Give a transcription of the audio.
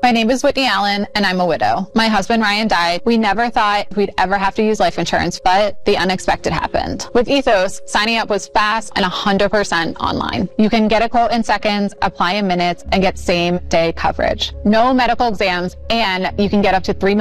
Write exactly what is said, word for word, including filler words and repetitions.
My name is Whitney Allen, and I'm a widow. My husband, Ryan, died. We never thought we'd ever have to use life insurance, but the unexpected happened. With Ethos, signing up was fast and one hundred percent online. You can get a quote in seconds, apply in minutes, and get same-day coverage. No medical exams, and you can get up to three